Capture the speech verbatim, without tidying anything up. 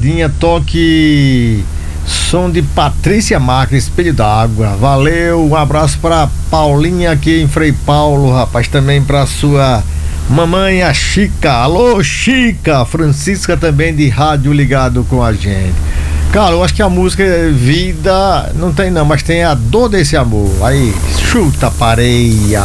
Peladinha, toque som de Patrícia Marques, Espelho d'Água. Valeu, um abraço pra Paulinha aqui em Frei Paulo, rapaz, também pra sua mamãe, a Chica. Alô, Chica! Francisca também de rádio ligado com a gente. Cara, eu acho que a música Vida não tem não, mas tem A Dor Desse Amor. Aí, chuta pareia.